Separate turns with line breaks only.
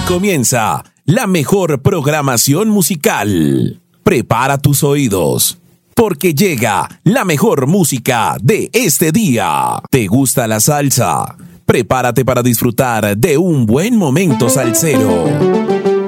comienza la mejor programación musical. Prepara tus oídos, porque llega la mejor música de este día. ¿Te gusta la salsa? Prepárate para disfrutar de un buen momento salsero.